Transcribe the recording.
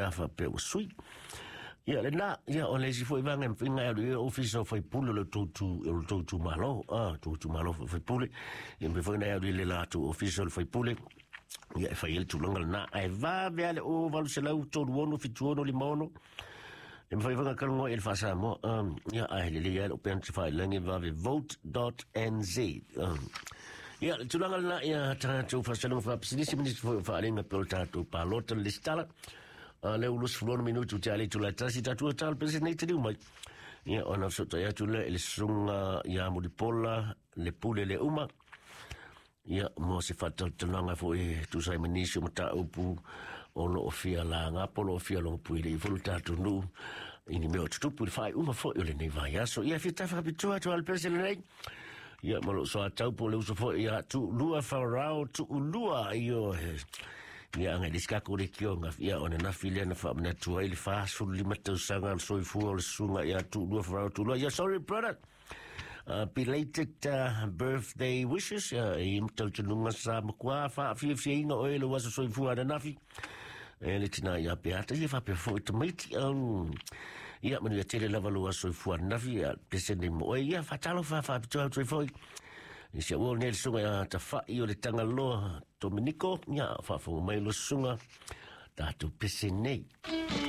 ia fa pe sui ia le na ia o le si foi vanga finga le office foi pule le tu malo tu malo foi pule ia me foi na le la tu official foi pule ia fa il tu longa na ai va vale o valu se la tu uono fituono limono e mi fai vanga kalungo il fa samo ia ai le ia o pensi fai langi va vote.nz ia tu longa na ia tu fa se no fa psidisi ministro fa lenga pel tatu pa lota listala le ulus fulon minutu tali tu la tasi tatu tal presidente di umai ia ona so ya tu le sunga ia mudipola le pule le uma ia mo se fatal tunanga foi tu sai ministro mata upu ono ofia la ngapolo ofia lo puile i volta tu nu ini me tu pu fai uma foi le nei vai so ia fita fa bitua tu al presidente ia mo so atau po le uso foi ia tu lua farao tu lua io ia nga diska ko le kionga ia ona na filia na fa na tu ile fa su limata sanga so fu o sunga ia tu lua farao tu lua ia sorry brother belated birthday wishes im tau tununga sa makua fa fia o ele wasa so fu ana nafi ele tina ia beata ia fa pe fo tomate ia manu ia tele lava lo so fu ana nafi pesende mo ia fa talo fa tu fo i se o nel sunga ta fa io le tanga lo Dominico ia fa fo mai lo sunga ta tu pesene